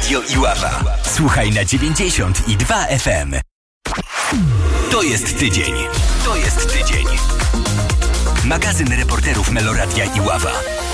Radio Iława. Słuchaj na 90,2 FM. To jest tydzień. Magazyn reporterów Meloradia Iława.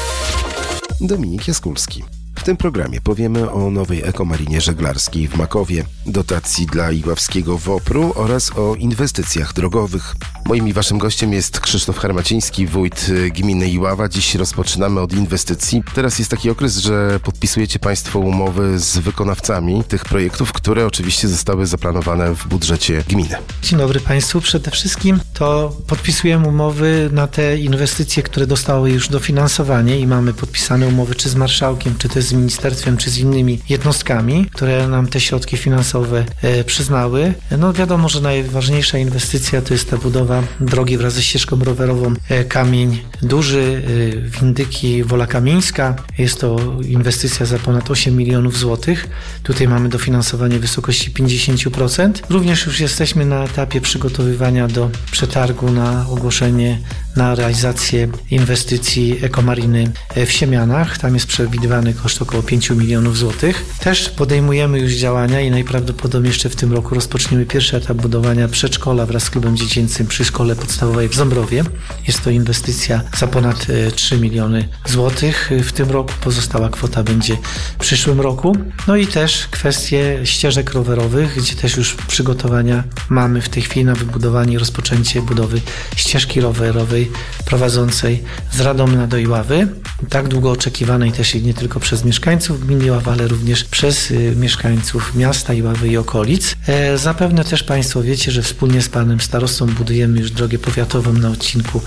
Dominik Jaskulski. W tym programie powiemy o nowej ekomarinie żeglarskiej w Makowie, dotacji dla iławskiego WOPR-u oraz o inwestycjach drogowych. Moim i waszym gościem jest Krzysztof Hermaciński, wójt gminy Iława. Dziś rozpoczynamy od inwestycji. Teraz jest taki okres, że podpisujecie państwo umowy z wykonawcami tych projektów, które oczywiście zostały zaplanowane w budżecie gminy. Dzień dobry Państwu. Przede wszystkim to podpisujemy umowy na te inwestycje, które dostały już dofinansowanie i mamy podpisane umowy czy z marszałkiem, czy też z ministerstwem, czy z innymi jednostkami, które nam te środki finansowe przyznały. No wiadomo, że najważniejsza inwestycja to jest ta budowa drogi wraz ze ścieżką rowerową Kamień Duży, Windyki, Wola Kamieńska. Jest to inwestycja za ponad 8 milionów złotych. Tutaj mamy dofinansowanie w wysokości 50%. Również już jesteśmy na etapie przygotowywania do przetargu na ogłoszenie na realizację inwestycji ekomariny w Siemianach. Tam jest przewidywany koszt około 5 milionów złotych. Też podejmujemy już działania i najprawdopodobniej jeszcze w tym roku rozpoczniemy pierwszy etap budowania przedszkola wraz z klubem dziecięcym przy szkole podstawowej w Ząbrowie. Jest to inwestycja za ponad 3 miliony złotych w tym roku. Pozostała kwota będzie w przyszłym roku. No i też kwestie ścieżek rowerowych, gdzie też już przygotowania mamy w tej chwili na wybudowanie i rozpoczęcie budowy ścieżki rowerowej prowadzącej z Radomna do Iławy. Tak długo oczekiwanej też nie tylko przez mieszkańców gminy Iława, ale również przez mieszkańców miasta Iławy i okolic. Zapewne też Państwo wiecie, że wspólnie z panem starostą budujemy już drogę powiatową na odcinku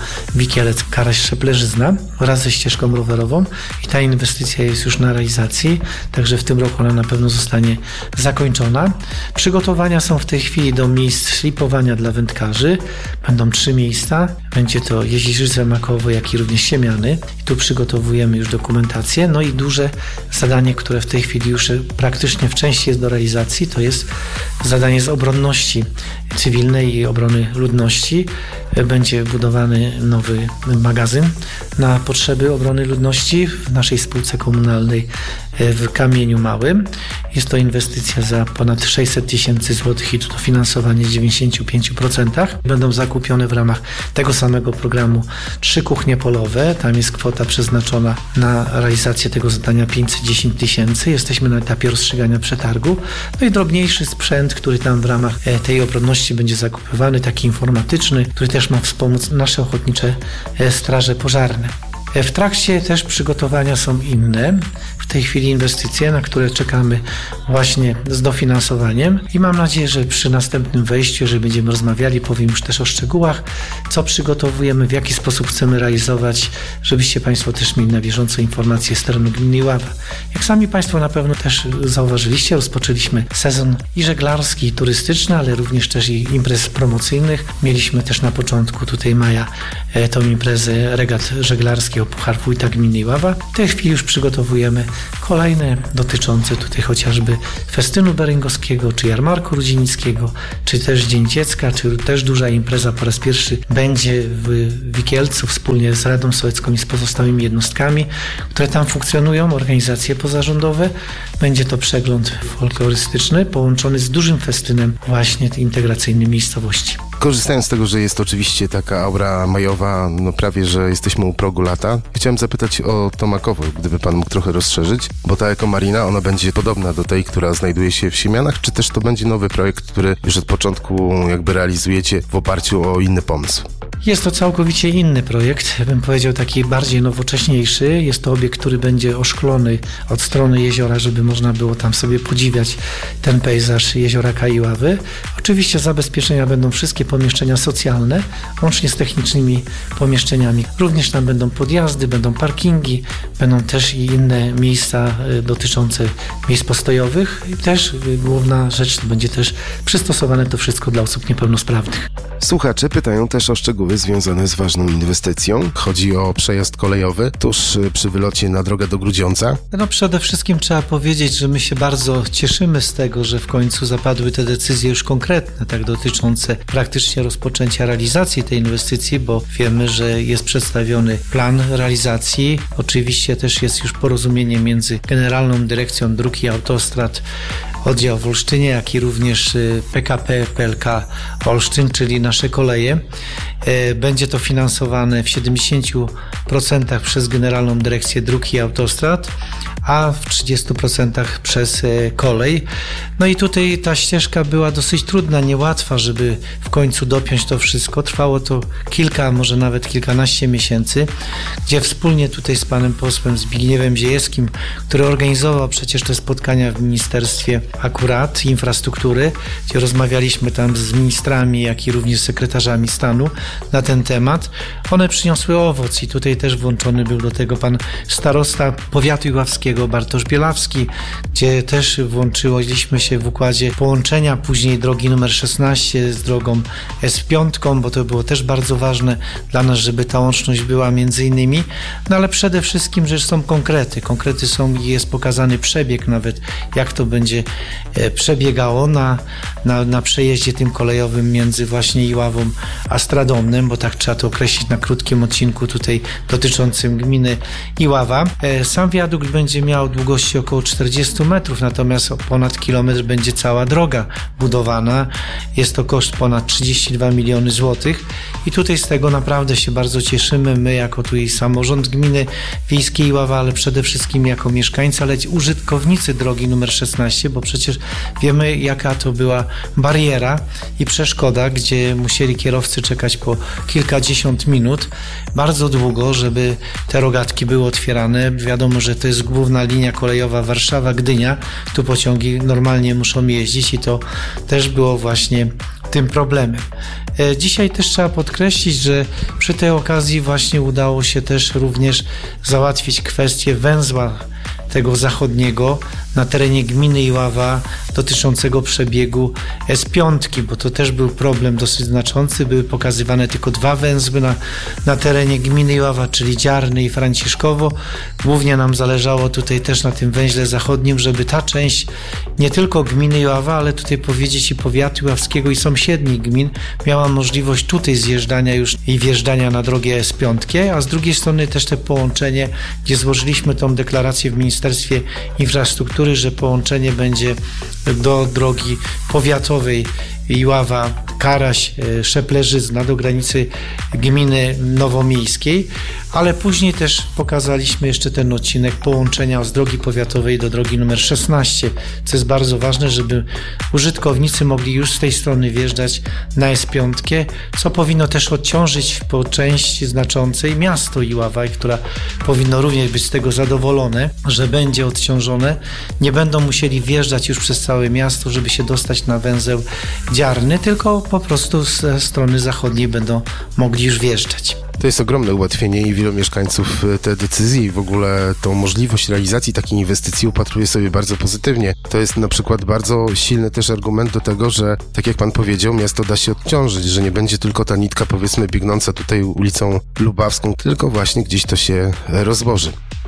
Wikielec-Karaś-Szeplerzyzna wraz ze ścieżką rowerową i ta inwestycja jest już na realizacji, także w tym roku ona na pewno zostanie zakończona. Przygotowania są w tej chwili do miejsc szlipowania dla wędkarzy. Będą 3 miejsca. Będzie to Jeziżyce, Makowo, jak i również Siemiany. I tu przygotowujemy już dokumentację. No i duże zadanie, które w tej chwili już praktycznie w części jest do realizacji, to jest zadanie z obronności cywilnej i obrony ludności. Będzie budowany nowy magazyn na potrzeby obrony ludności w naszej spółce komunalnej w Kamieniu Małym. Jest to inwestycja za ponad 600 tysięcy złotych i to dofinansowanie w 95%. Będą zakupione w ramach tego samego programu 3 kuchnie polowe. Tam jest kwota przeznaczona na realizację tego zadania 510 tysięcy. Jesteśmy na etapie rozstrzygania przetargu. No i drobniejszy sprzęt, który tam w ramach tej obronności będzie zakupywany, taki informatyczny, który też ma wspomóc nasze ochotnicze straże pożarne. W trakcie też przygotowania są inne, w tej chwili inwestycje, na które czekamy właśnie z dofinansowaniem i mam nadzieję, że przy następnym wejściu, jeżeli będziemy rozmawiali, powiem już też o szczegółach, co przygotowujemy, w jaki sposób chcemy realizować, żebyście Państwo też mieli na bieżąco informacje z terenu gminy Iława. Jak sami Państwo na pewno też zauważyliście, rozpoczęliśmy sezon i żeglarski, i turystyczny, ale również też i imprez promocyjnych. Mieliśmy też na początku tutaj maja tą imprezę regat żeglarski o Puchar Wójta Gminy Iława. W tej chwili już przygotowujemy kolejne dotyczące tutaj chociażby festynu beryngowskiego, czy jarmarku rudzinickiego, czy też Dzień Dziecka, czy też duża impreza po raz pierwszy będzie w Wikielcu wspólnie z Radą Sołecką i z pozostałymi jednostkami, które tam funkcjonują, organizacje pozarządowe. Będzie to przegląd folklorystyczny połączony z dużym festynem właśnie integracyjnym miejscowości. Korzystając z tego, że jest oczywiście taka aura majowa, no prawie, że jesteśmy u progu lata, chciałem zapytać o to Makowo, gdyby pan mógł trochę rozszerzyć, bo ta ekomarina, ona będzie podobna do tej, która znajduje się w Siemianach, czy też to będzie nowy projekt, który już od początku jakby realizujecie w oparciu o inny pomysł? Jest to całkowicie inny projekt, bym powiedział taki bardziej nowocześniejszy. Jest to obiekt, który będzie oszklony od strony jeziora, żeby można było tam sobie podziwiać ten pejzaż jeziora Iławy. Oczywiście zabezpieczenia będą wszystkie pomieszczenia socjalne, łącznie z technicznymi pomieszczeniami. Również tam będą podjazdy, będą parkingi, będą też i inne miejsca dotyczące miejsc postojowych. I też główna rzecz to będzie też przystosowane to wszystko dla osób niepełnosprawnych. Słuchacze pytają też o szczegóły związane z ważną inwestycją. Chodzi o przejazd kolejowy tuż przy wylocie na drogę do Grudziądza. Przede wszystkim trzeba powiedzieć, że my się bardzo cieszymy z tego, że w końcu zapadły te decyzje już konkretne, tak dotyczące praktycznie rozpoczęcia realizacji tej inwestycji, bo wiemy, że jest przedstawiony plan realizacji. Oczywiście też jest już porozumienie między Generalną Dyrekcją Dróg i Autostrad Oddział w Olsztynie, jak i również PKP PLK Olsztyn, czyli nasze koleje. Będzie to finansowane w 70% przez Generalną Dyrekcję Dróg i Autostrad, a w 30% przez kolej. No i tutaj ta ścieżka była dosyć trudna, niełatwa, żeby w końcu dopiąć to wszystko. Trwało to kilka, może nawet kilkanaście miesięcy, gdzie wspólnie tutaj z panem posłem Zbigniewem Ziejewskim, który organizował przecież te spotkania w Ministerstwie akurat Infrastruktury, gdzie rozmawialiśmy tam z ministrami, jak i również sekretarzami stanu na ten temat. One przyniosły owoc i tutaj też włączony był do tego pan starosta powiatu iławskiego Bartosz Bielawski, gdzie też włączyliśmy się w układzie połączenia później drogi numer 16 z drogą S5, bo to było też bardzo ważne dla nas, żeby ta łączność była między innymi, no ale przede wszystkim, że są konkrety. Konkrety są i jest pokazany przebieg nawet, jak to będzie przebiegało na przejeździe tym kolejowym między właśnie Iławą a Stradomnem, bo tak trzeba to określić na krótkim odcinku tutaj dotyczącym gminy Iława. Sam wiadukt będzie miał długości około 40 metrów, natomiast o ponad kilometr będzie cała droga budowana. Jest to koszt ponad 32 miliony złotych i tutaj z tego naprawdę się bardzo cieszymy. My jako tutaj samorząd gminy wiejskiej Iława, ale przede wszystkim jako mieszkańcy, ale użytkownicy drogi numer 16, bo przecież wiemy, jaka to była bariera i przeszkoda, gdzie musieli kierowcy czekać po kilkadziesiąt minut, bardzo długo, żeby te rogatki były otwierane. Wiadomo, że to jest główna linia kolejowa Warszawa-Gdynia. Tu pociągi normalnie muszą jeździć i to też było właśnie tym problemem. Dzisiaj też trzeba podkreślić, że przy tej okazji właśnie udało się też również załatwić kwestię węzła tego zachodniego na terenie gminy Iława dotyczącego przebiegu S5, bo to też był problem dosyć znaczący. Były pokazywane tylko dwa węzły na terenie gminy Iława, czyli Dziarny i Franciszkowo. Głównie nam zależało tutaj też na tym węźle zachodnim, żeby ta część nie tylko gminy Iława, ale tutaj powiedzieć i powiatu iławskiego i sąsiednich gmin miała możliwość tutaj zjeżdżania już i wjeżdżania na drogę S5, a z drugiej strony też te połączenie, gdzie złożyliśmy tą deklarację w Ministerstwie Infrastruktury, że połączenie będzie do drogi powiatowej Iława, Karaś, Szeplerzyzna do granicy gminy nowomiejskiej, ale później też pokazaliśmy jeszcze ten odcinek połączenia z drogi powiatowej do drogi numer 16, co jest bardzo ważne, żeby użytkownicy mogli już z tej strony wjeżdżać na S5, co powinno też odciążyć po części znaczącej miasto Iława, która powinno również być z tego zadowolone, że będzie odciążone. Nie będą musieli wjeżdżać już przez całe miasto, żeby się dostać na węzeł Dziarny, tylko po prostu ze strony zachodniej będą mogli już wjeżdżać. To jest ogromne ułatwienie i wielu mieszkańców te decyzje i w ogóle tą możliwość realizacji takiej inwestycji upatruje sobie bardzo pozytywnie. To jest na przykład bardzo silny też argument do tego, że tak jak pan powiedział, miasto da się odciążyć, że nie będzie tylko ta nitka powiedzmy biegnąca tutaj ulicą Lubawską, tylko właśnie gdzieś to się rozłoży.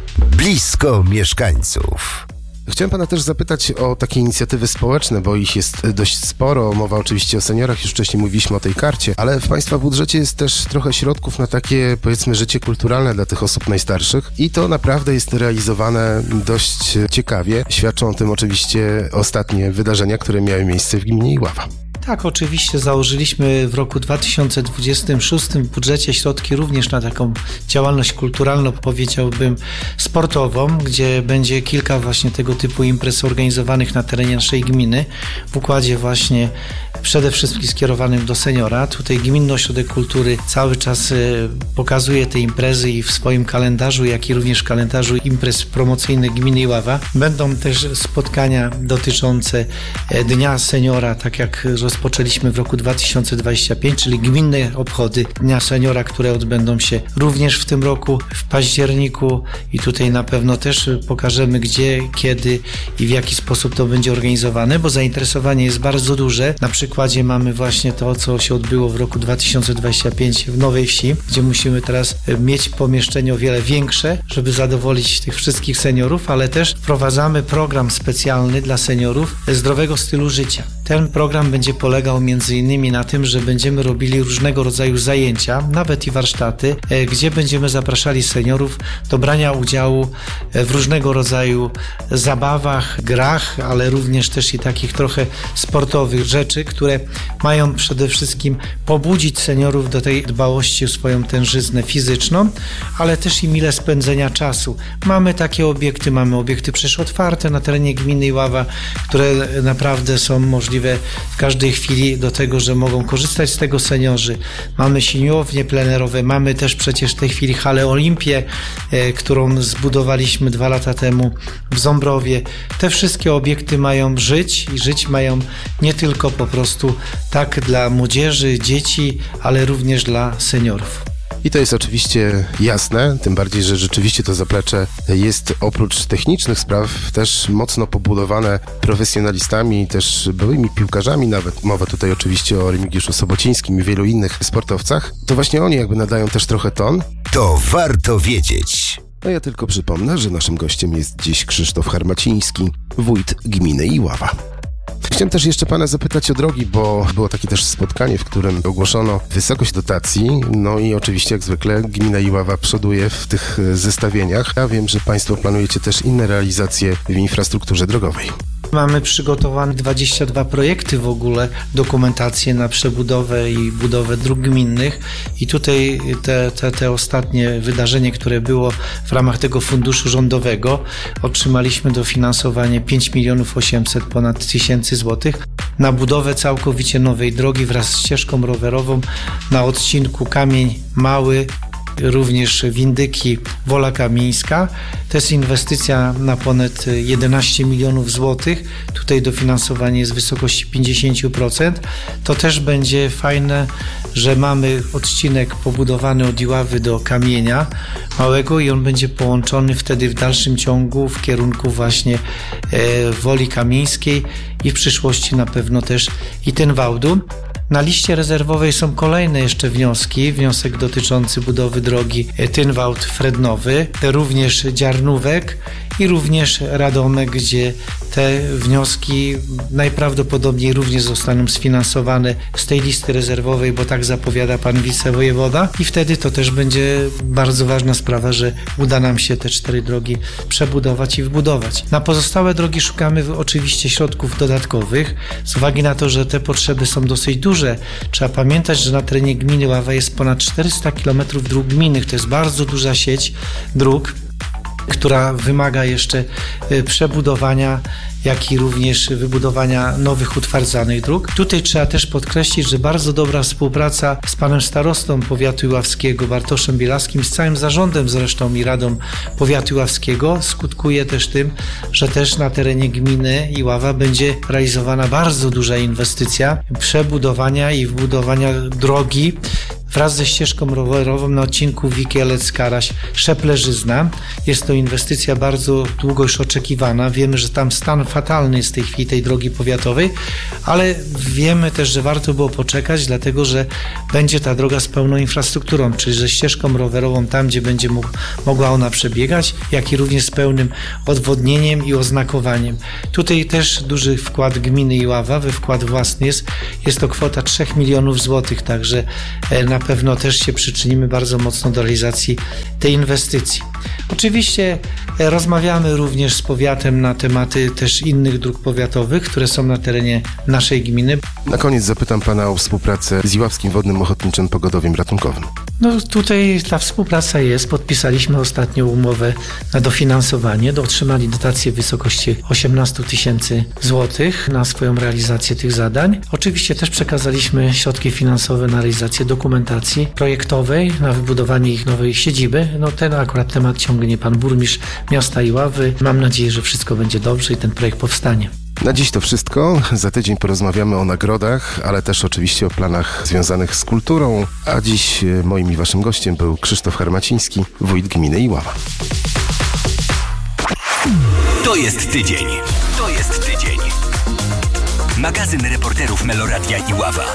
Blisko mieszkańców. Chciałem pana też zapytać o takie inicjatywy społeczne, bo ich jest dość sporo. Mowa oczywiście o seniorach, już wcześniej mówiliśmy o tej karcie, ale w państwa budżecie jest też trochę środków na takie, powiedzmy, życie kulturalne dla tych osób najstarszych i to naprawdę jest realizowane dość ciekawie. Świadczą o tym oczywiście ostatnie wydarzenia, które miały miejsce w gminie Iława. Tak, oczywiście założyliśmy w roku 2026 w budżecie środki również na taką działalność kulturalną, powiedziałbym sportową, gdzie będzie kilka właśnie tego typu imprez organizowanych na terenie naszej gminy w układzie właśnie przede wszystkim skierowanym do seniora. Tutaj Gminny Ośrodek Kultury cały czas pokazuje te imprezy i w swoim kalendarzu, jak i również w kalendarzu imprez promocyjnych gminy Iława. Będą też spotkania dotyczące Dnia Seniora, tak jak rozpoczęliśmy w roku 2025, czyli gminne obchody Dnia Seniora, które odbędą się również w tym roku, w październiku i tutaj na pewno też pokażemy gdzie, kiedy i w jaki sposób to będzie organizowane, bo zainteresowanie jest bardzo duże. Na przykład przykładzie mamy właśnie to, co się odbyło w roku 2025 w Nowej Wsi, gdzie musimy teraz mieć pomieszczenie o wiele większe, żeby zadowolić tych wszystkich seniorów, ale też wprowadzamy program specjalny dla seniorów zdrowego stylu życia. Ten program będzie polegał m.in. na tym, że będziemy robili różnego rodzaju zajęcia, nawet i warsztaty, gdzie będziemy zapraszali seniorów do brania udziału w różnego rodzaju zabawach, grach, ale również też i takich trochę sportowych rzeczy, które mają przede wszystkim pobudzić seniorów do tej dbałości o swoją tężyznę fizyczną, ale też i mile spędzenia czasu. Mamy takie obiekty, mamy obiekty przecież otwarte na terenie gminy Iława, które naprawdę są możliwe w każdej chwili do tego, że mogą korzystać z tego seniorzy. Mamy siłownie plenerowe, mamy też przecież w tej chwili halę Olimpię, którą zbudowaliśmy 2 lata temu w Ząbrowie. Te wszystkie obiekty mają żyć i żyć mają nie tylko po prostu tak dla młodzieży, dzieci, ale również dla seniorów. I to jest oczywiście jasne, tym bardziej, że rzeczywiście to zaplecze jest oprócz technicznych spraw też mocno pobudowane profesjonalistami, też byłymi piłkarzami nawet. Mowa tutaj oczywiście o Remigiuszu Sobocińskim i wielu innych sportowcach. To właśnie oni jakby nadają też trochę ton. To warto wiedzieć. A ja tylko przypomnę, że naszym gościem jest dziś Krzysztof Harmaciński, wójt gminy Iława. Chciałem też jeszcze pana zapytać o drogi, bo było takie też spotkanie, w którym ogłoszono wysokość dotacji, no i oczywiście jak zwykle gmina Iława przoduje w tych zestawieniach. Ja wiem, że państwo planujecie też inne realizacje w infrastrukturze drogowej. Mamy przygotowane 22 projekty w ogóle, dokumentacje na przebudowę i budowę dróg gminnych i tutaj te ostatnie wydarzenie, które było w ramach tego funduszu rządowego, otrzymaliśmy dofinansowanie 5 800 ponad tysięcy złotych na budowę całkowicie nowej drogi wraz z ścieżką rowerową na odcinku Kamień Mały, również Windyki, Wola Kamieńska. To jest inwestycja na ponad 11 milionów złotych. Tutaj dofinansowanie jest w wysokości 50%. To też będzie fajne, że mamy odcinek pobudowany od Iławy do Kamienia Małego i on będzie połączony wtedy w dalszym ciągu w kierunku właśnie Woli Kamieńskiej i w przyszłości na pewno też i Tynwałdu. Na liście rezerwowej są kolejne jeszcze wnioski. Wniosek dotyczący budowy drogi Tynwałd-Frednowy, również Dziarnówek i również Radomek, gdzie te wnioski najprawdopodobniej również zostaną sfinansowane z tej listy rezerwowej, bo tak zapowiada pan wicewojewoda i wtedy to też będzie bardzo ważna sprawa, że uda nam się te 4 drogi przebudować i wbudować. Na pozostałe drogi szukamy oczywiście środków dodatkowych, z uwagi na to, że te potrzeby są dosyć duże. Trzeba pamiętać, że na terenie gminy Iława jest ponad 400 km dróg gminnych, to jest bardzo duża sieć dróg, która wymaga jeszcze przebudowania, jak i również wybudowania nowych utwardzanych dróg. Tutaj trzeba też podkreślić, że bardzo dobra współpraca z panem starostą powiatu iławskiego, Bartoszem Bielaskim, z całym zarządem zresztą i radą powiatu iławskiego skutkuje też tym, że też na terenie gminy Iława będzie realizowana bardzo duża inwestycja przebudowania i wbudowania drogi wraz ze ścieżką rowerową na odcinku Wikielec-Karaś Szeplerzyzna. Jest to inwestycja bardzo długo już oczekiwana. Wiemy, że tam stan fatalny jest w tej chwili tej drogi powiatowej, ale wiemy też, że warto było poczekać, dlatego że będzie ta droga z pełną infrastrukturą, czyli ze ścieżką rowerową tam, gdzie będzie mogła ona przebiegać, jak i również z pełnym odwodnieniem i oznakowaniem. Tutaj też duży wkład gminy Iława, we wkład własny jest to kwota 3 milionów złotych, także na pewno też się przyczynimy bardzo mocno do realizacji tej inwestycji. Oczywiście rozmawiamy również z powiatem na tematy też innych dróg powiatowych, które są na terenie naszej gminy. Na koniec zapytam pana o współpracę z Iławskim Wodnym Ochotniczym Pogotowiem Ratunkowym. No tutaj ta współpraca jest. Podpisaliśmy ostatnio umowę na dofinansowanie. Otrzymali dotację w wysokości 18 tysięcy złotych na swoją realizację tych zadań. Oczywiście też przekazaliśmy środki finansowe na realizację dokumentacji projektowej, na wybudowanie ich nowej siedziby. No ten akurat temat ciągnie pan burmistrz miasta Iławy. Mam nadzieję, że wszystko będzie dobrze i ten projekt powstanie. Na dziś to wszystko. Za tydzień porozmawiamy o nagrodach, ale też oczywiście o planach związanych z kulturą. A dziś moim i waszym gościem był Krzysztof Harmaciński, wójt gminy Iława. To jest tydzień. Magazyn reporterów Meloradia Iława.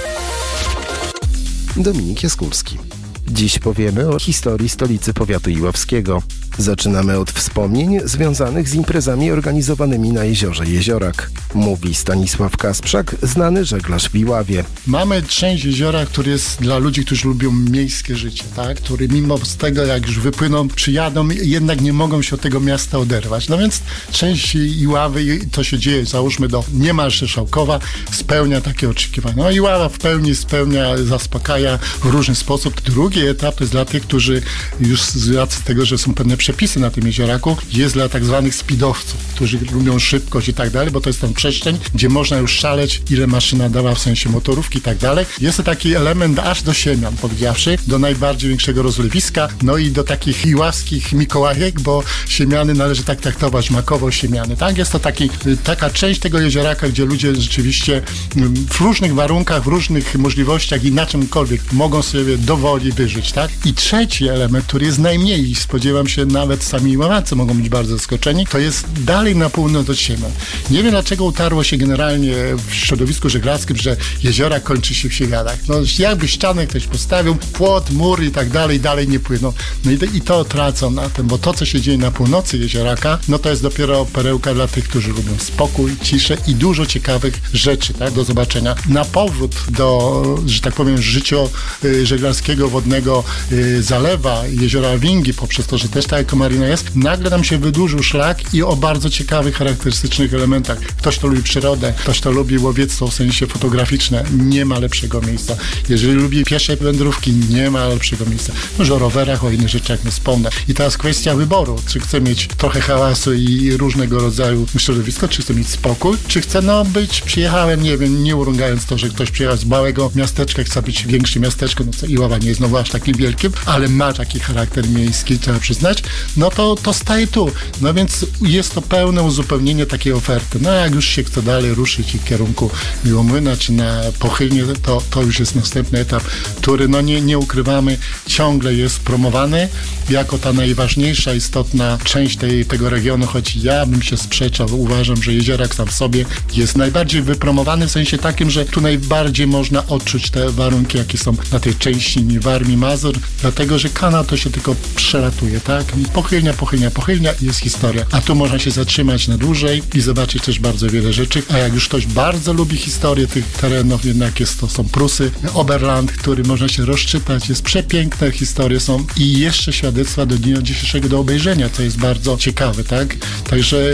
Dominik Jaskulski. Dziś powiemy o historii stolicy powiatu iławskiego. Zaczynamy od wspomnień związanych z imprezami organizowanymi na jeziorze Jeziorak. Mówi Stanisław Kasprzak, znany żeglarz w Iławie. Mamy część jeziora, który jest dla ludzi, którzy lubią miejskie życie, tak? Który mimo tego, jak już wypłyną, przyjadą, jednak nie mogą się od tego miasta oderwać. No więc część Iławy, to się dzieje, załóżmy do niemalże Szałkowa, spełnia takie oczekiwania. No Iława w pełni spełnia, zaspokaja w różny sposób. Drugi etap to jest dla tych, którzy już z racji tego, że są pewne przepisy na tym jezioraku, jest dla tak zwanych speedowców, którzy lubią szybkość i tak dalej, bo to jest ten przestrzeń, gdzie można już szaleć, ile maszyna dała w sensie motorówki i tak dalej. Jest to taki element aż do Siemian, powiedziawszy, do najbardziej większego rozlewiska, no i do takich iławskich Mikołajek, bo Siemiany należy tak traktować, Makowo, Siemiany, tak? Jest to taka część tego jezioraka, gdzie ludzie rzeczywiście w różnych warunkach, w różnych możliwościach i na czymkolwiek mogą sobie dowoli wyżyć, tak? I trzeci element, który jest najmniej, spodziewam się, nawet sami Iławacy mogą być bardzo zaskoczeni, to jest dalej na północ od Siemian. Nie wiem, dlaczego utarło się generalnie w środowisku żeglarskim, że jeziora kończy się w Siewianach. No jakby ścianę ktoś postawił, płot, mur i tak dalej, dalej nie płyną. No i to tracą na tym, bo to, co się dzieje na północy jezioraka, no to jest dopiero perełka dla tych, którzy lubią spokój, ciszę i dużo ciekawych rzeczy, tak, do zobaczenia. Na powrót do, że tak powiem, życia żeglarskiego wodnego zalewa jeziora Wingi, poprzez to, że też ta ekomarina jest, nagle nam się wydłużył szlak i o bardzo ciekawych, charakterystycznych elementach. Ktoś, kto lubi przyrodę, ktoś, kto lubi łowiectwo w sensie fotograficzne, nie ma lepszego miejsca. Jeżeli lubi piesze wędrówki, nie ma lepszego miejsca. Może o rowerach, o innych rzeczach nie wspomnę. I teraz kwestia wyboru. Czy chcę mieć trochę hałasu i różnego rodzaju środowisko, czy chcę mieć spokój, czy chcę, przyjechałem, nie wiem, nie urągając to, że ktoś przyjechał z małego miasteczka, chce być większym miasteczkiem, no co Iława nie jest znowu aż takim wielkim, ale ma taki charakter miejski, trzeba przyznać, no to staje tu. No więc jest to pełne uzupełnienie takiej oferty. No jak już się chce dalej ruszyć w kierunku Miłomłyna, czy na Pochylnie, to już jest następny etap, który, nie ukrywamy, ciągle jest promowany jako ta najważniejsza, istotna część tego regionu, choć ja bym się sprzeczał. Uważam, że Jeziorak sam w sobie jest najbardziej wypromowany w sensie takim, że tu najbardziej można odczuć te warunki, jakie są na tej części Warmii, Mazur, dlatego, że kanał to się tylko przelatuje, tak? Pochylnia i jest historia. A tu można się zatrzymać na dłużej i zobaczyć też bardzo wiele rzeczy. A jak już ktoś bardzo lubi historię tych terenów, jednak są Prusy, Oberland, który można się rozczytać, jest przepiękne historie są i jeszcze świadectwa do dnia dzisiejszego do obejrzenia, co jest bardzo ciekawe, tak? Także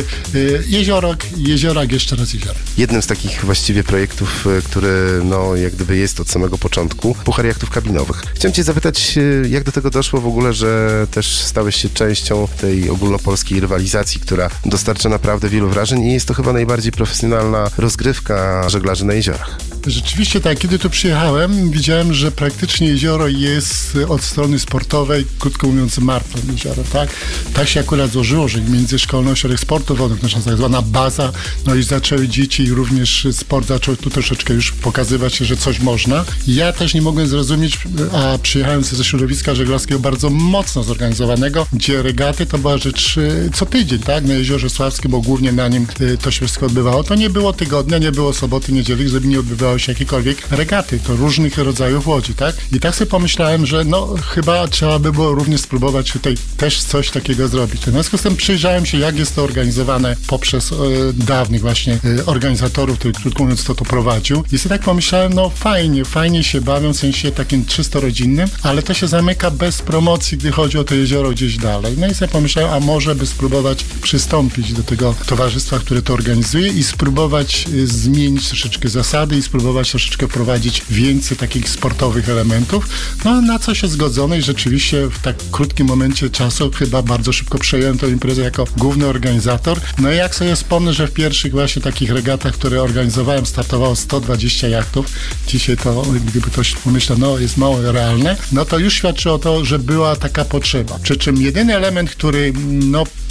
Jeziorak, jeszcze raz Jeziorak. Jednym z takich właściwie projektów, który jak gdyby jest od samego początku, Puchar Jachtów Kabinowych. Chciałem cię zapytać, jak do tego doszło w ogóle, że też stałeś się częścią tej ogólnopolskiej rywalizacji, która dostarcza naprawdę wielu wrażeń i jest to chyba najbardziej profesjonalna rozgrywka żeglarzy na jeziorach. Rzeczywiście tak, kiedy tu przyjechałem, widziałem, że praktycznie jezioro jest od strony sportowej, krótko mówiąc, martwe jezioro, tak? Tak się akurat złożyło, że Międzyszkolny Ośrodek Sportu Wodnych, nasza tak zwana baza, i zaczęły dzieci i również sport zaczął tu troszeczkę już pokazywać się, że coś można. Ja też nie mogłem zrozumieć, a przyjechałem ze środowiska żeglarskiego bardzo mocno zorganizowanego, gdzie regaty to była rzecz co tydzień, tak? Na Jeziorze Sławskim, bo głównie na nim to się wszystko odbywało. To nie było tygodnia, nie było soboty, niedzieli, żeby nie odbywało się jakiekolwiek regaty, to różnych rodzajów łodzi, tak? I tak sobie pomyślałem, że chyba trzeba by było również spróbować tutaj też coś takiego zrobić. W związku z tym przyjrzałem się, jak jest to organizowane poprzez dawnych właśnie organizatorów, który krótko mówiąc to prowadził. I sobie tak pomyślałem, fajnie się bawią, w sensie takim czysto rodzinnym, ale to się zamyka bez promocji, gdy chodzi o to jezioro gdzieś dalej. No i sobie pomyślałem, a może by spróbować przystąpić do tego towarzystwa, które to organizuje i spróbować zmienić troszeczkę zasady i spróbować troszeczkę wprowadzić więcej takich sportowych elementów. Na co się zgodzono i rzeczywiście w tak krótkim momencie czasu chyba bardzo szybko przejąłem tę imprezę jako główny organizator. No i jak sobie wspomnę, że w pierwszych właśnie takich regatach, które organizowałem, startowało 120 jachtów. Dzisiaj to, gdyby ktoś pomyślał, jest mało realne, to już świadczy o to, że była taka potrzeba. Przy czym jedyny element, który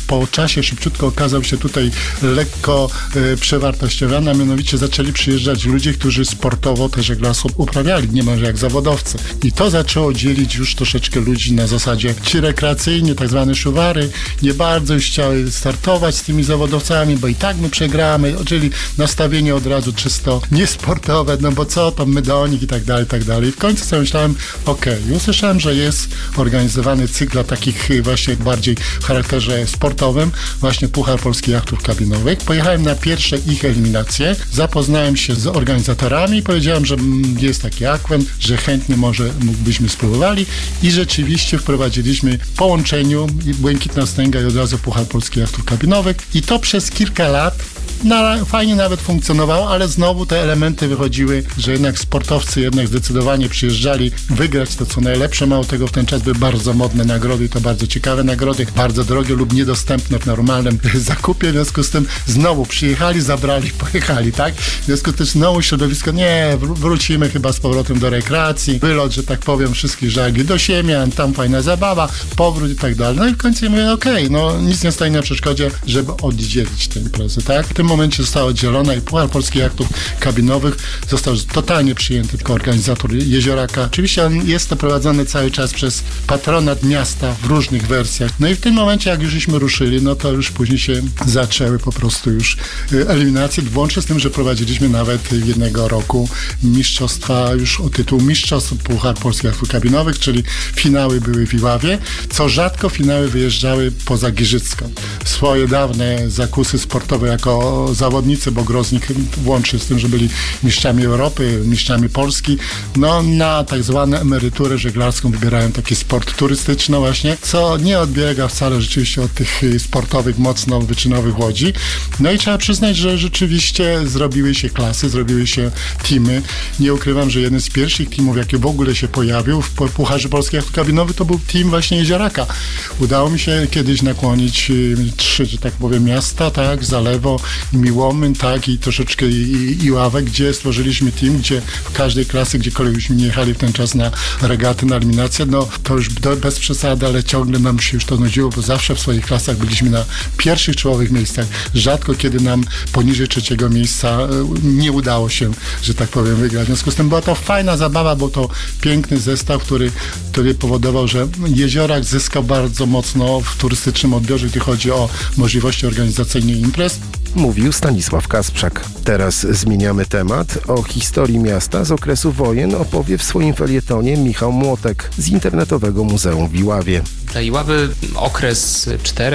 po czasie szybciutko okazał się tutaj lekko przewartościowany, a mianowicie zaczęli przyjeżdżać ludzie, którzy sportowo te żeglarstwo uprawiali, niemalże jak zawodowcy. I to zaczęło dzielić już troszeczkę ludzi na zasadzie ci rekreacyjni, tak zwane szuwary, nie bardzo już chciały startować z tymi zawodowcami, bo i tak my przegramy, czyli nastawienie od razu czysto niesportowe, no bo co tam my do nich i tak dalej, i tak dalej. I w końcu sobie myślałem, usłyszałem, że jest organizowany cykl dla takich właśnie bardziej w charakterze sportowym, właśnie Puchar Polskich Jachtów Kabinowych. Pojechałem na pierwsze ich eliminacje, zapoznałem się z organizatorami i powiedziałem, że jest taki akwen, że chętnie mógłbyśmy spróbowali i rzeczywiście wprowadziliśmy w połączeniu Błękitna Wstęga i od razu Puchar Polskich Jachtów Kabinowych i to przez kilka lat fajnie nawet funkcjonowało, ale znowu te elementy wychodziły, że jednak sportowcy zdecydowanie przyjeżdżali wygrać to co najlepsze. Mało tego, w ten czas były bardzo modne nagrody i to bardzo ciekawe nagrody, bardzo drogie lub niedostępne w normalnym zakupie. W związku z tym znowu przyjechali, zabrali, pojechali, tak? W związku z tym znowu środowisko, wrócimy chyba z powrotem do rekreacji, wylot, że tak powiem, wszystkich żagli do Siemian, tam fajna zabawa, powrót i tak dalej. No i w końcu mówię, nic nie stoi na przeszkodzie, żeby oddzielić tę imprezę, tak? W tym momencie została oddzielona i Puchar Polskich Jachtów Kabinowych został totalnie przyjęty jako organizator Jezioraka. Oczywiście jest to prowadzone cały czas przez patronat miasta w różnych wersjach. No i w tym momencie, jak żeśmy ruszyli, no to już później się zaczęły po prostu już eliminacje, włącznie z tym, że prowadziliśmy nawet jednego roku mistrzostwa już o tytuł mistrzostw Puchar Polskich Jachtów Kabinowych, czyli finały były w Iławie, co rzadko finały wyjeżdżały poza Giżycką. Swoje dawne zakusy sportowe jako zawodnicy, bo Groznik włącznie z tym, że byli mistrzami Europy, mistrzami Polski, no na tak zwaną emeryturę żeglarską wybierają taki sport turystyczny właśnie, co nie odbiega wcale rzeczywiście od tych sportowych, mocno wyczynowych łodzi. No i trzeba przyznać, że rzeczywiście zrobiły się klasy, zrobiły się teamy. Nie ukrywam, że jeden z pierwszych teamów, jaki w ogóle się pojawił w Pucharze Polskich Jachtów Kabinowych, to był team właśnie Jezioraka. Udało mi się kiedyś nakłonić 3, że tak powiem, miasta, tak, Zalewo, Miłomyn, tak, i troszeczkę Iławę, gdzie stworzyliśmy team, gdzie w każdej klasy, gdziekolwiek byśmy nie jechali w ten czas na regaty, na eliminację, no to już bez przesady, ale ciągle nam się już to nudziło, bo zawsze w swoich klasach byliśmy na pierwszych czołowych miejscach. Rzadko kiedy nam poniżej 3. miejsca nie udało się, że tak powiem, wygrać. W związku z tym była to fajna zabawa, był to piękny zestaw, który powodował, że Jeziorak zyskał bardzo mocno w turystycznym odbiorze, gdy chodzi o możliwości organizacyjne imprez. Mówił Stanisław Kasprzak. Teraz zmieniamy temat. O historii miasta z okresu wojen opowie w swoim felietonie Michał Młotek z Internetowego Muzeum w Iławie. Dla Iławy okres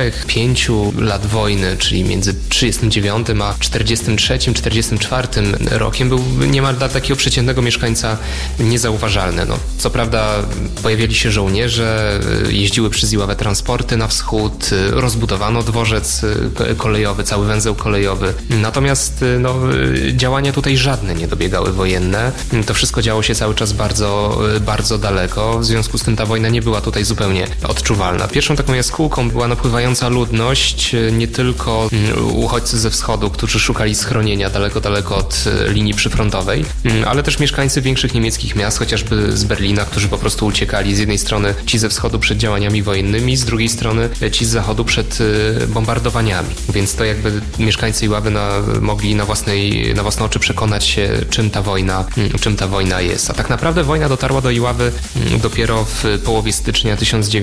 4-5 lat wojny, czyli między 39 a 43-44 rokiem był niemal dla takiego przeciętnego mieszkańca niezauważalny. No, co prawda pojawiali się żołnierze, jeździły przez Iławę transporty na wschód, rozbudowano dworzec kolejowy, cały węzeł kolejowy. Natomiast działania tutaj żadne nie dobiegały wojenne. To wszystko działo się cały czas bardzo, bardzo daleko. W związku z tym ta wojna nie była tutaj zupełnie odczuwalna. Pierwszą taką jaskółką była napływająca ludność, nie tylko uchodźcy ze wschodu, którzy szukali schronienia daleko od linii przyfrontowej, ale też mieszkańcy większych niemieckich miast, chociażby z Berlina, którzy po prostu uciekali. Z jednej strony ci ze wschodu przed działaniami wojennymi, z drugiej strony ci z zachodu przed bombardowaniami. Więc to jakby mieszkańcy Iławy mogli na własne oczy przekonać się, czym ta wojna jest. A tak naprawdę wojna dotarła do Iławy dopiero w połowie stycznia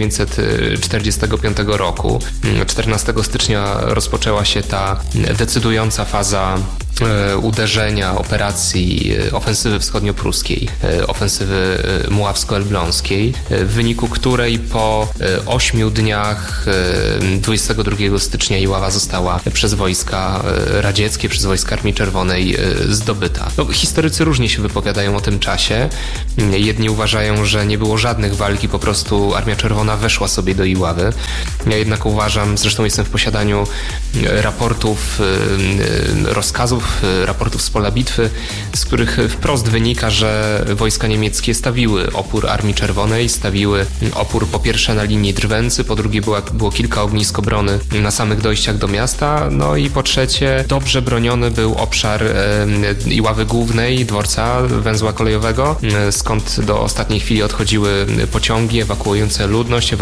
1945 roku. 14 stycznia rozpoczęła się ta decydująca faza uderzenia, operacji ofensywy wschodniopruskiej, ofensywy muławsko-elbląskiej, w wyniku której po 8 dniach 22 stycznia Iława została przez wojska radzieckie, przez wojska Armii Czerwonej zdobyta. Historycy różnie się wypowiadają o tym czasie. Jedni uważają, że nie było żadnych walk i po prostu Armia Czerwona weszła sobie do Iławy. Ja jednak uważam, zresztą jestem w posiadaniu raportów, rozkazów, raportów z pola bitwy, z których wprost wynika, że wojska niemieckie stawiły opór Armii Czerwonej, stawiły opór po pierwsze na linii Drwęcy, po drugie było kilka ognisk obrony na samych dojściach do miasta, no i po trzecie dobrze broniony był obszar Iławy Głównej, dworca węzła kolejowego, skąd do ostatniej chwili odchodziły pociągi ewakuujące ludność,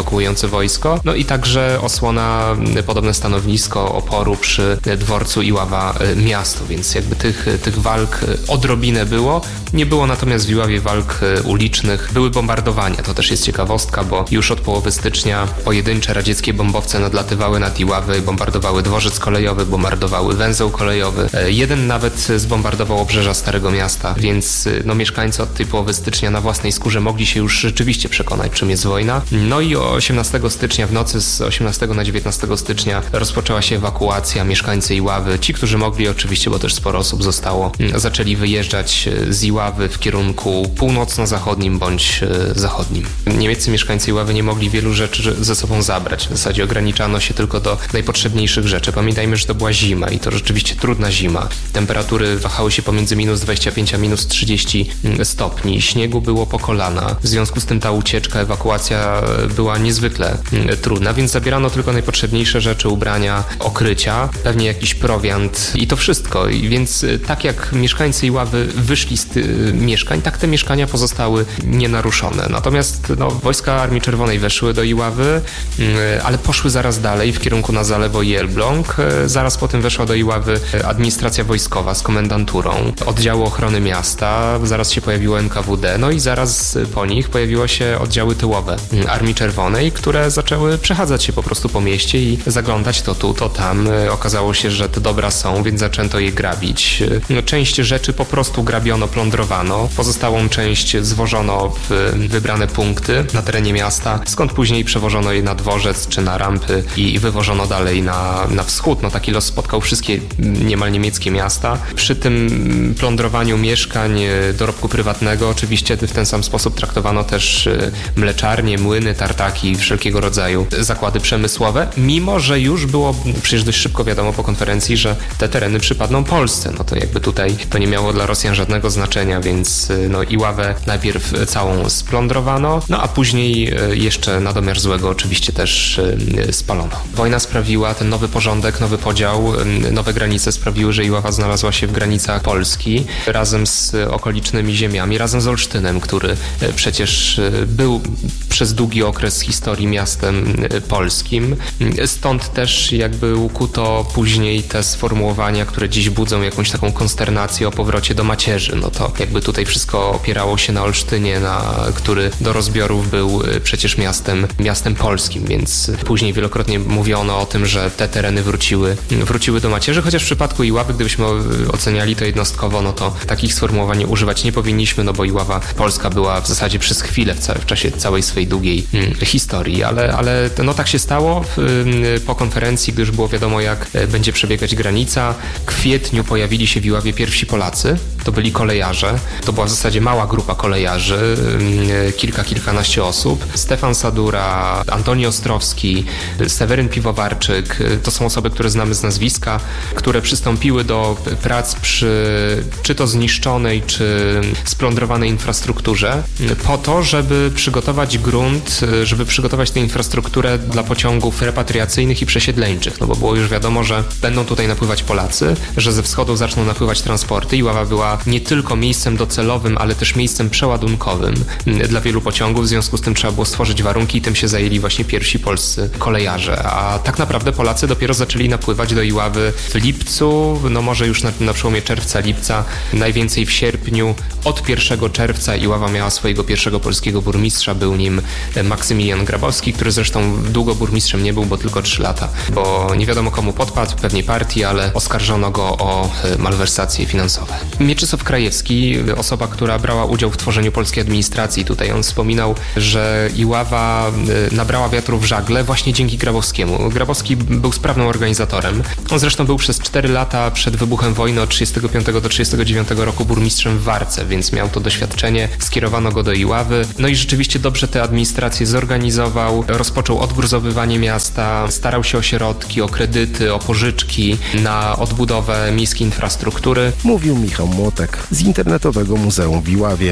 ewakuujące wojsko. No i także osłona, podobne stanowisko oporu przy dworcu Iława-Miasto, więc jakby tych walk odrobinę było. Nie było natomiast w Iławie walk ulicznych. Były bombardowania, to też jest ciekawostka, bo już od połowy stycznia pojedyncze radzieckie bombowce nadlatywały nad Iławę i bombardowały dworzec kolejowy, bombardowały węzeł kolejowy. Jeden nawet zbombardował obrzeża Starego Miasta, więc mieszkańcy od tej połowy stycznia na własnej skórze mogli się już rzeczywiście przekonać, czym jest wojna. No i 18 stycznia, w nocy z 18 na 19 stycznia rozpoczęła się ewakuacja. Mieszkańcy Iławy, ci, którzy mogli oczywiście, bo też sporo osób zostało, zaczęli wyjeżdżać z Iławy w kierunku północno-zachodnim bądź zachodnim. Niemieccy mieszkańcy Iławy nie mogli wielu rzeczy ze sobą zabrać. W zasadzie ograniczano się tylko do najpotrzebniejszych rzeczy. Pamiętajmy, że to była zima i to rzeczywiście trudna zima. Temperatury wahały się pomiędzy minus 25 a minus 30 stopni. Śniegu było po kolana. W związku z tym ta ucieczka, ewakuacja była niezwykle trudna, więc zabierano tylko najpotrzebniejsze rzeczy, ubrania, okrycia, pewnie jakiś prowiant i to wszystko. I więc tak jak mieszkańcy Iławy wyszli z mieszkań, tak te mieszkania pozostały nienaruszone. Natomiast wojska Armii Czerwonej weszły do Iławy, ale poszły zaraz dalej w kierunku na Zalewo i Elbląg. Zaraz potem weszła do Iławy administracja wojskowa z komendanturą, oddziały ochrony miasta, zaraz się pojawiło NKWD, no i zaraz po nich pojawiły się oddziały tyłowe Armii Czerwonej, które zaczęły przechadzać się po prostu po mieście i zaglądać to tu, to tam. Okazało się, że te dobra są, więc zaczęto je grabić. Część rzeczy po prostu grabiono, plądrowano. Pozostałą część zwożono w wybrane punkty na terenie miasta, skąd później przewożono je na dworzec czy na rampy i wywożono dalej na wschód. Taki los spotkał wszystkie niemal niemieckie miasta. Przy tym plądrowaniu mieszkań, dorobku prywatnego oczywiście w ten sam sposób traktowano też mleczarnie, młyny, tartaki, wszelkiego rodzaju zakłady przemysłowe, mimo że już było przecież dość szybko wiadomo po konferencji, że te tereny przypadną Polsce. To jakby tutaj to nie miało dla Rosjan żadnego znaczenia, więc Iławę najpierw całą splądrowano, a później jeszcze na domiar złego oczywiście też spalono. Wojna sprawiła, ten nowy porządek, nowy podział, nowe granice sprawiły, że Iława znalazła się w granicach Polski razem z okolicznymi ziemiami, razem z Olsztynem, który przecież był przez długi okres historii miastem polskim. Stąd też jakby ukuto później te sformułowania, które dziś budzą jakąś taką konsternację o powrocie do macierzy. To jakby tutaj wszystko opierało się na Olsztynie, który do rozbiorów był przecież miastem polskim, więc później wielokrotnie mówiono o tym, że te tereny wróciły do macierzy, chociaż w przypadku Iławy, gdybyśmy oceniali to jednostkowo, to takich sformułowań używać nie powinniśmy, bo Iława polska była w zasadzie przez chwilę w czasie całej swojej długiej historii, ale tak się stało po konferencji, gdy już było wiadomo, jak będzie przebiegać granica. W kwietniu pojawili się w Iławie pierwsi Polacy, to byli kolejarze, to była w zasadzie mała grupa kolejarzy, kilkanaście osób. Stefan Sadura, Antoni Ostrowski, Seweryn Piwowarczyk, to są osoby, które znamy z nazwiska, które przystąpiły do prac przy czy to zniszczonej, czy splądrowanej infrastrukturze po to, żeby przygotować grunt, żeby przygotować tę infrastrukturę dla pociągów repatriacyjnych i przesiedleńczych, bo było już wiadomo, że będą tutaj napływać Polacy, że ze wschodu zaczną napływać transporty. Iława była nie tylko miejscem docelowym, ale też miejscem przeładunkowym dla wielu pociągów, w związku z tym trzeba było stworzyć warunki i tym się zajęli właśnie pierwsi polscy kolejarze, a tak naprawdę Polacy dopiero zaczęli napływać do Iławy w lipcu, może już na przełomie czerwca-lipca, najwięcej w sierpniu. Od 1 czerwca Iława miała swojego pierwszego polskiego burmistrza, był nim Maksymilian Grabowski, który zresztą długo burmistrzem nie był, bo tylko 3 lata, bo nie wiadomo komu podpadł, pewnie partii, ale oskarżono go o malwersacje finansowe. Mieczysław Krajewski, osoba, która brała udział w tworzeniu polskiej administracji, tutaj on wspominał, że Iława nabrała wiatru w żagle właśnie dzięki Grabowskiemu. Grabowski był sprawnym organizatorem. On zresztą był przez 4 lata przed wybuchem wojny od 1935 do 1939 roku burmistrzem w Warce, więc miał to doświadczenie. Skierowano go do Iławy. I rzeczywiście dobrze tę administrację zorganizował. Rozpoczął odgruzowywanie miasta, starał się o środki, o kredyty, o pożyczki na odbudowę miejskiej infrastruktury. Mówił Michał Młotek z Internetowego Muzeum w Iławie.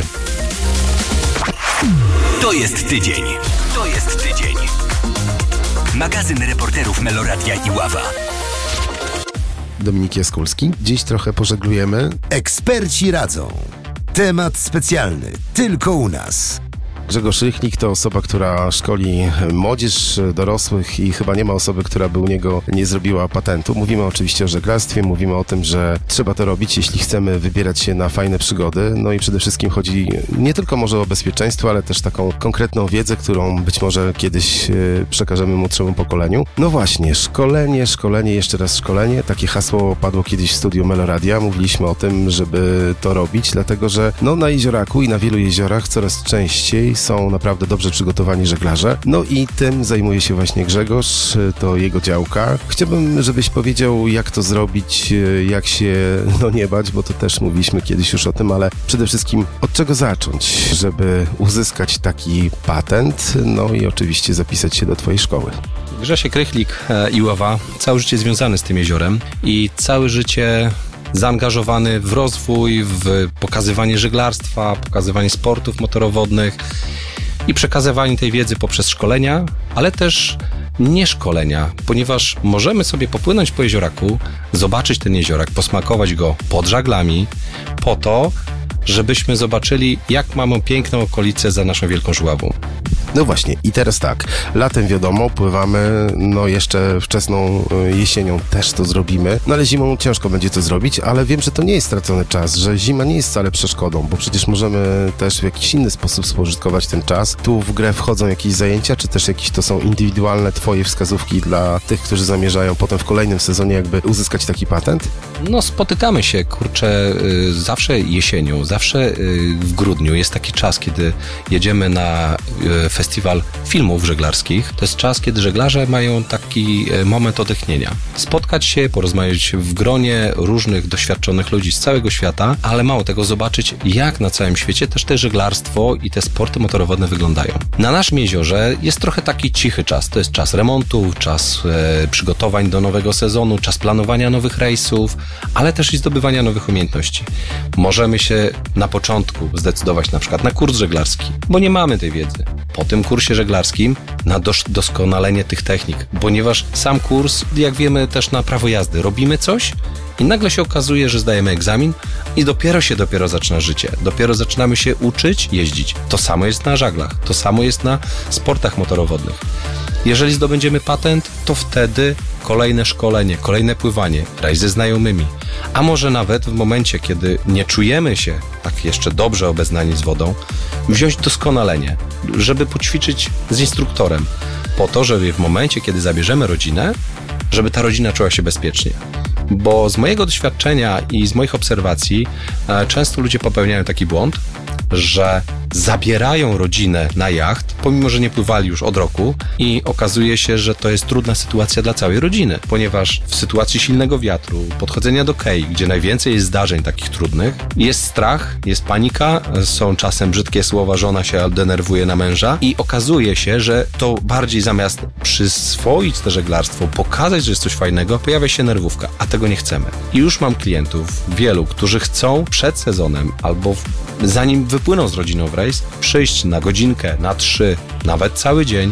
To jest tydzień. Magazyn reporterów Meloradia Iława. Dominik Jaskulski. Dziś trochę pożeglujemy. Eksperci radzą. Temat specjalny tylko u nas. Grzegorz Rychlik to osoba, która szkoli młodzież, dorosłych i chyba nie ma osoby, która by u niego nie zrobiła patentu. Mówimy oczywiście o żeglarstwie, mówimy o tym, że trzeba to robić, jeśli chcemy wybierać się na fajne przygody. No i przede wszystkim chodzi nie tylko może o bezpieczeństwo, ale też taką konkretną wiedzę, którą być może kiedyś przekażemy młodszemu pokoleniu. No właśnie, szkolenie, jeszcze raz szkolenie. Takie hasło padło kiedyś w studiu Meloradia. Mówiliśmy o tym, żeby to robić, dlatego że na Jezioraku i na wielu jeziorach coraz częściej są naprawdę dobrze przygotowani żeglarze. No i tym zajmuje się właśnie Grzegorz, to jego działka. Chciałbym, żebyś powiedział, jak to zrobić, jak się nie bać, bo to też mówiliśmy kiedyś już o tym, ale przede wszystkim od czego zacząć, żeby uzyskać taki patent, no i oczywiście zapisać się do twojej szkoły. Grzesiek Rychlik, Iława, całe życie związany z tym jeziorem i całe życie zaangażowany w rozwój, w pokazywanie żeglarstwa, pokazywanie sportów motorowodnych i przekazywanie tej wiedzy poprzez szkolenia, ale też nie szkolenia, ponieważ możemy sobie popłynąć po jezioraku, zobaczyć ten jeziorak, posmakować go pod żaglami, po to, żebyśmy zobaczyli, jak mamy piękną okolicę za naszą Wielką Żuławą. No właśnie, i teraz tak, latem wiadomo, pływamy, jeszcze wczesną jesienią też to zrobimy, ale zimą ciężko będzie to zrobić, ale wiem, że to nie jest stracony czas, że zima nie jest wcale przeszkodą, bo przecież możemy też w jakiś inny sposób spożytkować ten czas. Tu w grę wchodzą jakieś zajęcia, czy też jakieś to są indywidualne twoje wskazówki dla tych, którzy zamierzają potem w kolejnym sezonie jakby uzyskać taki patent? No spotykamy się, zawsze jesienią, zawsze w grudniu jest taki czas, kiedy jedziemy na festiwal filmów żeglarskich. To jest czas, kiedy żeglarze mają taki moment odetchnienia. Spotkać się, porozmawiać w gronie różnych doświadczonych ludzi z całego świata, ale mało tego, zobaczyć, jak na całym świecie też te żeglarstwo i te sporty motorowodne wyglądają. Na naszym jeziorze jest trochę taki cichy czas. To jest czas remontu, czas przygotowań do nowego sezonu, czas planowania nowych rejsów, ale też i zdobywania nowych umiejętności. Możemy się na początku zdecydować na przykład na kurs żeglarski, bo nie mamy tej wiedzy. Po tym kursie żeglarskim na doskonalenie tych technik, ponieważ sam kurs, jak wiemy, też na prawo jazdy. Robimy coś i nagle się okazuje, że zdajemy egzamin i dopiero zaczyna życie. Dopiero zaczynamy się uczyć jeździć. To samo jest na żaglach, to samo jest na sportach motorowodnych. Jeżeli zdobędziemy patent, to wtedy kolejne szkolenie, kolejne pływanie, raj ze znajomymi. A może nawet w momencie, kiedy nie czujemy się tak jeszcze dobrze obeznani z wodą, wziąć doskonalenie, żeby poćwiczyć z instruktorem, po to, żeby w momencie, kiedy zabierzemy rodzinę, żeby ta rodzina czuła się bezpiecznie. Bo z mojego doświadczenia i z moich obserwacji często ludzie popełniają taki błąd, że zabierają rodzinę na jacht, pomimo że nie pływali już od roku i okazuje się, że to jest trudna sytuacja dla całej rodziny, ponieważ w sytuacji silnego wiatru, podchodzenia do kei, gdzie najwięcej jest zdarzeń takich trudnych, jest strach, jest panika, są czasem brzydkie słowa, żona się denerwuje na męża i okazuje się, że to bardziej zamiast przyswoić to żeglarstwo, pokazać, że jest coś fajnego, pojawia się nerwówka, a tego nie chcemy. I już mam klientów, wielu, którzy chcą przed sezonem albo zanim wypłyną z rodziną w rejs, przyjść na godzinkę, na 3, nawet cały dzień,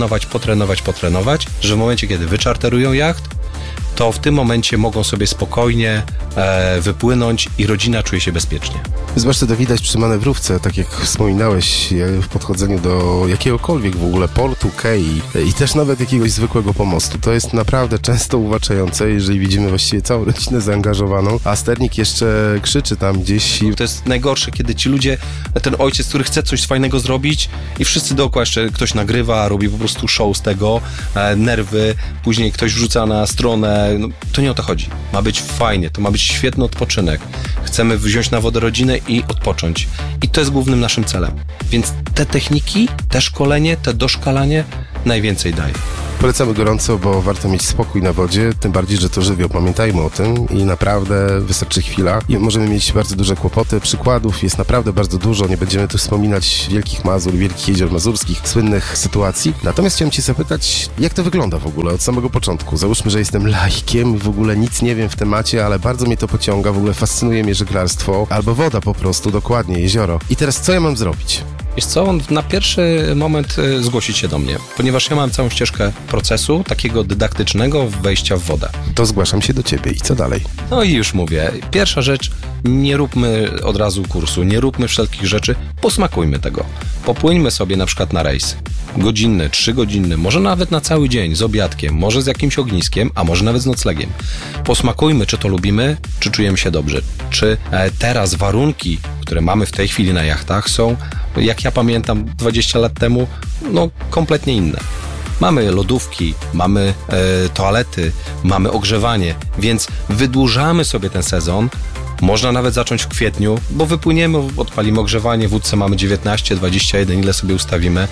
potrenować, że w momencie, kiedy wyczarterują jacht, to w tym momencie mogą sobie spokojnie wypłynąć i rodzina czuje się bezpiecznie. Zwłaszcza to widać przy manewrówce, tak jak wspominałeś, w podchodzeniu do jakiegokolwiek w ogóle portu, kei i też nawet jakiegoś zwykłego pomostu. To jest naprawdę często uwłaczające, jeżeli widzimy właściwie całą rodzinę zaangażowaną, a sternik jeszcze krzyczy tam gdzieś. To jest najgorsze, kiedy ci ludzie, ten ojciec, który chce coś fajnego zrobić i wszyscy dookoła jeszcze ktoś nagrywa, robi po prostu show z tego, nerwy, później ktoś wrzuca na stronę. No, to nie o to chodzi. Ma być fajnie, to ma być świetny odpoczynek. Chcemy wziąć na wodę rodzinę i odpocząć. I to jest głównym naszym celem. Więc te techniki, te szkolenie, te doszkalanie najwięcej daje. Polecamy gorąco, bo warto mieć spokój na wodzie, tym bardziej, że to żywioł, pamiętajmy o tym i naprawdę wystarczy chwila i możemy mieć bardzo duże kłopoty. Przykładów jest naprawdę bardzo dużo, nie będziemy tu wspominać Wielkich Mazur, Wielkich Jezior Mazurskich, słynnych sytuacji. Natomiast chciałem cię zapytać, jak to wygląda w ogóle od samego początku? Załóżmy, że jestem laikiem, w ogóle nic nie wiem w temacie, ale bardzo mnie to pociąga, w ogóle fascynuje mnie żeglarstwo, albo woda po prostu, dokładnie, jezioro. I teraz co ja mam zrobić? Wiesz co, na pierwszy moment zgłosić się do mnie, ponieważ ja mam całą ścieżkę procesu takiego dydaktycznego wejścia w wodę. To zgłaszam się do ciebie i co dalej? No i już mówię, pierwsza rzecz, nie róbmy od razu kursu, nie róbmy wszelkich rzeczy, posmakujmy tego. Popłyńmy sobie na przykład na rejs. Godzinny, 3-godzinny, może nawet na cały dzień z obiadkiem, może z jakimś ogniskiem, a może nawet z noclegiem. Posmakujmy, czy to lubimy, czy czujemy się dobrze. Czy teraz warunki, które mamy w tej chwili na jachtach są, jak ja pamiętam 20 lat temu, no kompletnie inne. Mamy lodówki, mamy toalety, mamy ogrzewanie, więc wydłużamy sobie ten sezon. Można nawet zacząć w kwietniu, bo wypłyniemy, odpalimy ogrzewanie, w łódce mamy 19, 21, ile sobie ustawimy.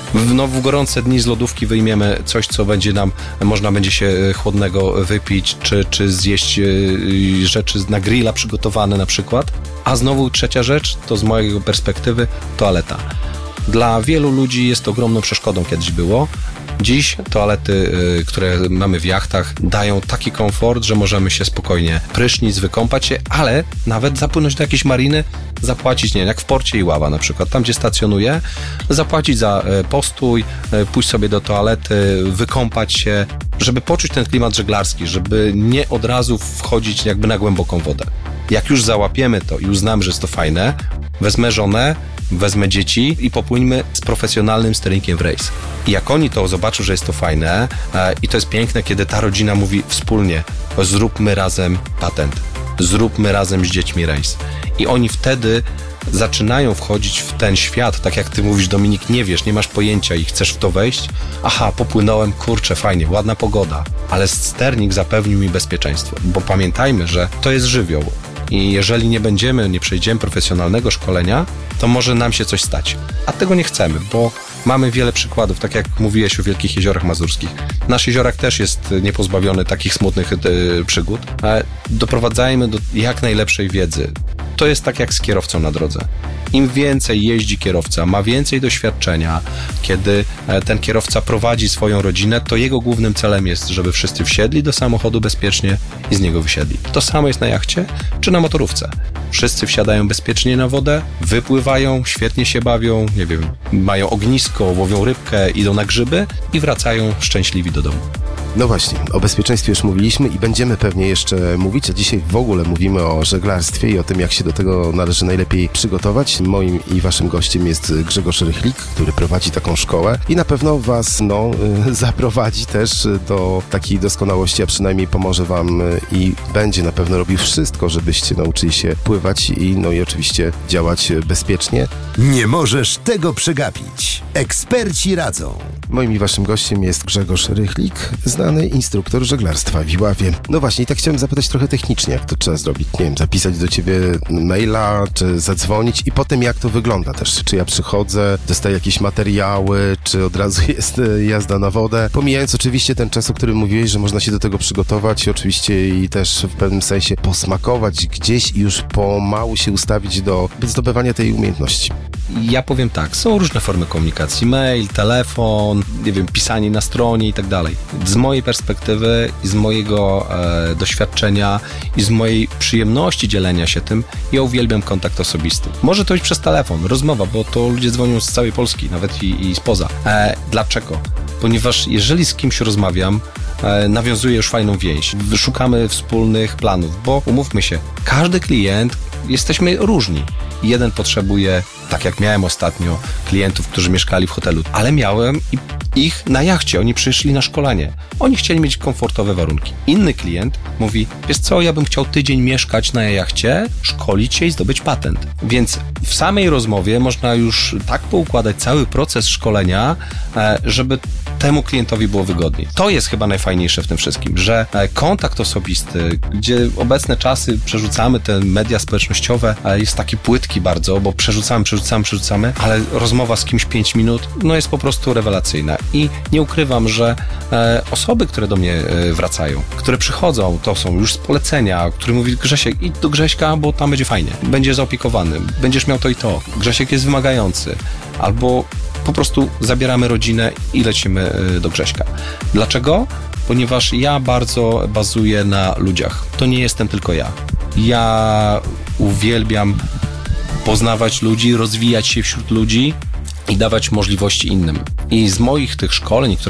W gorące dni z lodówki wyjmiemy coś, co będzie nam, można będzie się chłodnego wypić, czy zjeść rzeczy na grilla przygotowane na przykład. A znowu trzecia rzecz, to z mojej perspektywy toaleta. Dla wielu ludzi jest to ogromną przeszkodą, kiedyś było. Dziś toalety, które mamy w jachtach, dają taki komfort, że możemy się spokojnie prysznic, wykąpać się, ale nawet zapłynąć do jakiejś mariny, zapłacić, nie wiem, jak w porcie Iława na przykład, tam gdzie stacjonuję, zapłacić za postój, pójść sobie do toalety, wykąpać się, żeby poczuć ten klimat żeglarski, żeby nie od razu wchodzić jakby na głęboką wodę. Jak już załapiemy to i uznamy, że jest to fajne, wezmę żonę, wezmę dzieci i popłyńmy z profesjonalnym sterlinkiem w rejs. I jak oni to zobaczą, że jest to fajne i to jest piękne, kiedy ta rodzina mówi wspólnie, zróbmy razem patent, zróbmy razem z dziećmi rejs. I oni wtedy zaczynają wchodzić w ten świat, tak jak ty mówisz, Dominik, nie wiesz, nie masz pojęcia i chcesz w to wejść. Aha, popłynąłem, kurczę, fajnie, ładna pogoda, ale sternik zapewnił mi bezpieczeństwo, bo pamiętajmy, że to jest żywioł. I jeżeli nie przejdziemy profesjonalnego szkolenia, to może nam się coś stać. A tego nie chcemy, bo mamy wiele przykładów, tak jak mówiłeś o Wielkich Jeziorach Mazurskich. Nasz jeziorak też jest niepozbawiony takich smutnych przygód. Doprowadzajmy do jak najlepszej wiedzy. To jest tak jak z kierowcą na drodze. Im więcej jeździ kierowca, ma więcej doświadczenia, kiedy ten kierowca prowadzi swoją rodzinę, to jego głównym celem jest, żeby wszyscy wsiedli do samochodu bezpiecznie i z niego wysiedli. To samo jest na jachcie czy na motorówce. Wszyscy wsiadają bezpiecznie na wodę, wypływają, świetnie się bawią, nie wiem, mają ognisko, łowią rybkę, idą na grzyby i wracają szczęśliwi do domu. No właśnie, o bezpieczeństwie już mówiliśmy i będziemy pewnie jeszcze mówić, a dzisiaj w ogóle mówimy o żeglarstwie i o tym, jak się do tego należy najlepiej przygotować. Moim i waszym gościem jest Grzegorz Rychlik, który prowadzi taką szkołę i na pewno was zaprowadzi też do takiej doskonałości, a przynajmniej pomoże wam i będzie na pewno robił wszystko, żebyście nauczyli się pływać i oczywiście działać bezpiecznie. Nie możesz tego przegapić. Eksperci radzą. Moim i waszym gościem jest Grzegorz Rychlik, znany instruktor żeglarstwa w Iławie. No właśnie, i tak chciałem zapytać trochę technicznie, jak to trzeba zrobić. Nie wiem, zapisać do ciebie maila, czy zadzwonić i potem jak to wygląda też. Czy ja przychodzę, dostaję jakieś materiały, czy od razu jest jazda na wodę. Pomijając oczywiście ten czas, o którym mówiłeś, że można się do tego przygotować i oczywiście i też w pewnym sensie posmakować gdzieś i już pomału się ustawić do zdobywania tej umiejętności. Ja powiem tak, są różne formy komunikacji, mail, telefon, nie wiem, pisanie na stronie i tak dalej. Z mojej perspektywy i z mojego doświadczenia i z mojej przyjemności dzielenia się tym, ja uwielbiam kontakt osobisty. Może to być przez telefon, rozmowa, bo to ludzie dzwonią z całej Polski, nawet i spoza. Dlaczego? Ponieważ jeżeli z kimś rozmawiam, nawiązuję już fajną więź. Szukamy wspólnych planów, bo umówmy się, każdy klient, jesteśmy różni. Jeden potrzebuje, tak jak miałem ostatnio, klientów, którzy mieszkali w hotelu, ale miałem ich na jachcie, oni przyszli na szkolenie. Oni chcieli mieć komfortowe warunki. Inny klient mówi, wiesz co, ja bym chciał tydzień mieszkać na jachcie, szkolić się i zdobyć patent. Więc w samej rozmowie można już tak poukładać cały proces szkolenia, żeby temu klientowi było wygodniej. To jest chyba najfajniejsze w tym wszystkim, że kontakt osobisty, gdzie obecne czasy przerzucamy te media społecznościowe, jest taki płytki bardzo, bo przerzucamy, ale rozmowa z kimś 5 minut, jest po prostu rewelacyjna. I nie ukrywam, że osoby, które do mnie wracają, które przychodzą, to są już z polecenia, który mówi, Grzesiek, idź do Grześka, bo tam będzie fajnie, będziesz zaopiekowany, będziesz miał to i to, Grzesiek jest wymagający, albo po prostu zabieramy rodzinę i lecimy do Grześka. Dlaczego? Ponieważ ja bardzo bazuję na ludziach. To nie jestem tylko ja. Ja uwielbiam poznawać ludzi, rozwijać się wśród ludzi i dawać możliwości innym. I z moich tych szkoleń, które